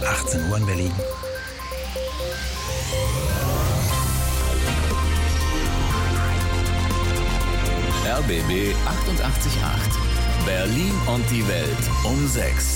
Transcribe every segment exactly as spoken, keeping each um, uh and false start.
achtzehn Uhr in Berlin. R B B achtundachtzig Komma acht. Berlin und die Welt um sechs.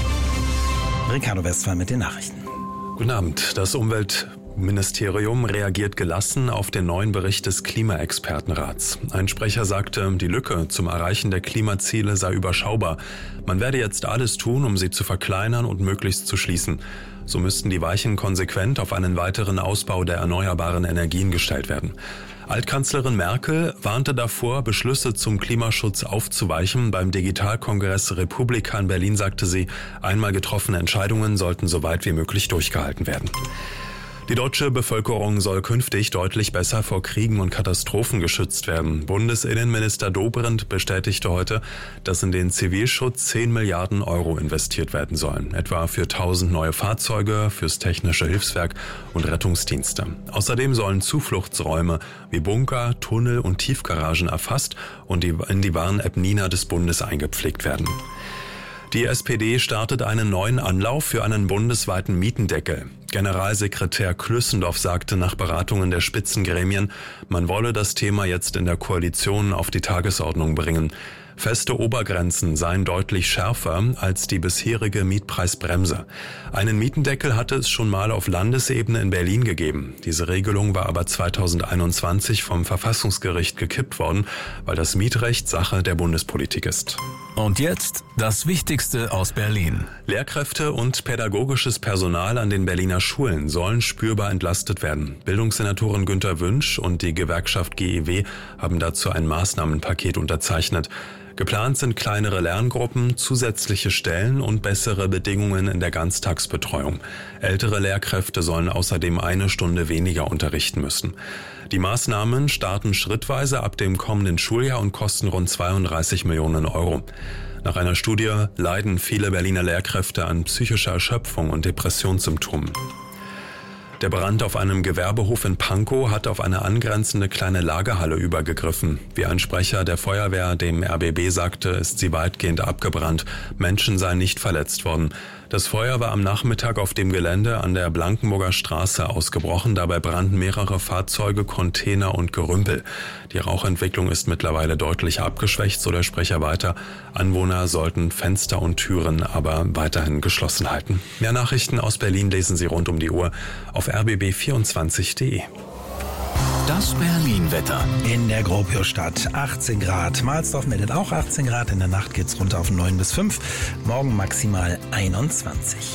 Ricardo Westphal mit den Nachrichten. Guten Abend. Das Umweltministerium reagiert gelassen auf den neuen Bericht des Klimaexpertenrats. Ein Sprecher sagte, die Lücke zum Erreichen der Klimaziele sei überschaubar. Man werde jetzt alles tun, um sie zu verkleinern und möglichst zu schließen. So müssten die Weichen konsequent auf einen weiteren Ausbau der erneuerbaren Energien gestellt werden. Altkanzlerin Merkel warnte davor, Beschlüsse zum Klimaschutz aufzuweichen. Beim Digitalkongress Republika in Berlin sagte sie, einmal getroffene Entscheidungen sollten so weit wie möglich durchgehalten werden. Die deutsche Bevölkerung soll künftig deutlich besser vor Kriegen und Katastrophen geschützt werden. Bundesinnenminister Dobrindt bestätigte heute, dass in den Zivilschutz zehn Milliarden Euro investiert werden sollen. Etwa für tausend neue Fahrzeuge, fürs Technische Hilfswerk und Rettungsdienste. Außerdem sollen Zufluchtsräume wie Bunker, Tunnel und Tiefgaragen erfasst und in die Warn-App Nina des Bundes eingepflegt werden. Die S P D startet einen neuen Anlauf für einen bundesweiten Mietendeckel. Generalsekretär Klüssendorf sagte nach Beratungen der Spitzengremien, man wolle das Thema jetzt in der Koalition auf die Tagesordnung bringen. Feste Obergrenzen seien deutlich schärfer als die bisherige Mietpreisbremse. Einen Mietendeckel hatte es schon mal auf Landesebene in Berlin gegeben. Diese Regelung war aber zweitausendeinundzwanzig vom Verfassungsgericht gekippt worden, weil das Mietrecht Sache der Bundespolitik ist. Und jetzt das Wichtigste aus Berlin. Lehrkräfte und pädagogisches Personal an den Berliner Schulen sollen spürbar entlastet werden. Bildungssenatorin Günter Wünsch und die Gewerkschaft G E W haben dazu ein Maßnahmenpaket unterzeichnet. Geplant sind kleinere Lerngruppen, zusätzliche Stellen und bessere Bedingungen in der Ganztagsbetreuung. Ältere Lehrkräfte sollen außerdem eine Stunde weniger unterrichten müssen. Die Maßnahmen starten schrittweise ab dem kommenden Schuljahr und kosten rund zweiunddreißig Millionen Euro. Nach einer Studie leiden viele Berliner Lehrkräfte an psychischer Erschöpfung und Depressionssymptomen. Der Brand auf einem Gewerbehof in Pankow hat auf eine angrenzende kleine Lagerhalle übergegriffen. Wie ein Sprecher der Feuerwehr dem R B B sagte, ist sie weitgehend abgebrannt. Menschen seien nicht verletzt worden. Das Feuer war am Nachmittag auf dem Gelände an der Blankenburger Straße ausgebrochen. Dabei brannten mehrere Fahrzeuge, Container und Gerümpel. Die Rauchentwicklung ist mittlerweile deutlich abgeschwächt, so der Sprecher weiter. Anwohner sollten Fenster und Türen aber weiterhin geschlossen halten. Mehr Nachrichten aus Berlin lesen Sie rund um die Uhr auf r b b vierundzwanzig punkt d e. Das Berlin-Wetter. In der Gropiusstadt achtzehn Grad. Mahlsdorf meldet auch achtzehn Grad. In der Nacht geht's runter auf neun bis fünf. Morgen maximal einundzwanzig.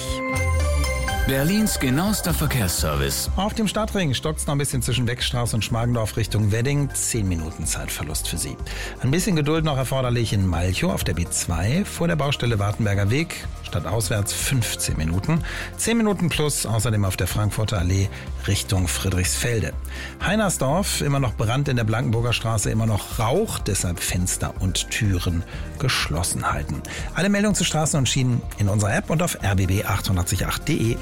Berlins genauester Verkehrsservice. Auf dem Stadtring stockt's noch ein bisschen zwischen Beckstraße und Schmargendorf Richtung Wedding. zehn Minuten Zeitverlust für Sie. Ein bisschen Geduld noch erforderlich in Malchow auf der B zwei. Vor der Baustelle Wartenberger Weg. Stadtauswärts fünfzehn Minuten. zehn Minuten plus außerdem auf der Frankfurter Allee Richtung Friedrichsfelde. Heinersdorf, immer noch Brand in der Blankenburger Straße, immer noch Rauch. Deshalb Fenster und Türen geschlossen halten. Alle Meldungen zu Straßen und Schienen in unserer App und auf r b b achtundachtzig Komma acht punkt d e.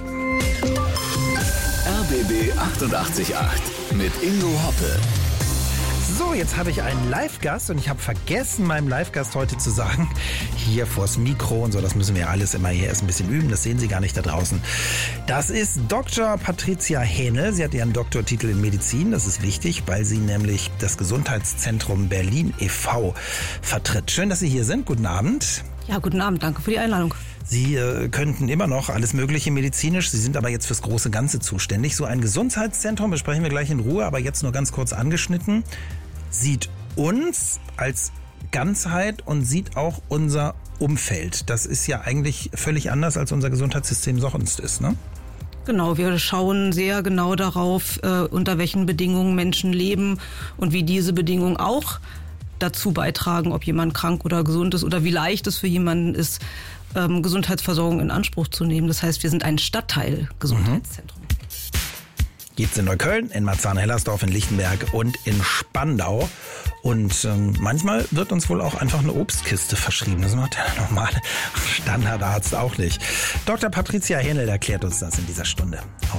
R B B achtundachtzig Komma acht mit Ingo Hoppe. So, jetzt habe ich einen Live-Gast und ich habe vergessen, meinem Live-Gast heute zu sagen, hier vors Mikro und so, das müssen wir ja alles immer hier erst ein bisschen üben, das sehen Sie gar nicht da draußen. Das ist Doktor Patricia Hähnel. Sie hat ihren Doktortitel in Medizin, das ist wichtig, weil sie nämlich das Gesundheitszentrum Berlin e V vertritt. Schön, dass Sie hier sind. Guten Abend. Ja, guten Abend. Danke für die Einladung. Sie äh, könnten immer noch alles Mögliche medizinisch, Sie sind aber jetzt fürs große Ganze zuständig. So ein Gesundheitszentrum besprechen wir gleich in Ruhe, aber jetzt nur ganz kurz angeschnitten. Sieht uns als Ganzheit und sieht auch unser Umfeld. Das ist ja eigentlich völlig anders, als unser Gesundheitssystem sonst ist, ne? Genau, wir schauen sehr genau darauf, äh, unter welchen Bedingungen Menschen leben und wie diese Bedingungen auch dazu beitragen, ob jemand krank oder gesund ist oder wie leicht es für jemanden ist, ähm, Gesundheitsversorgung in Anspruch zu nehmen. Das heißt, wir sind ein Stadtteil-Gesundheitszentrum. Mhm. Gibt's in Neukölln, in Marzahn-Hellersdorf, in Lichtenberg und in Spandau. Und ähm, manchmal wird uns wohl auch einfach eine Obstkiste verschrieben. Das macht der normale Standardarzt auch nicht. Doktor Patricia Hähnel erklärt uns das in dieser Stunde.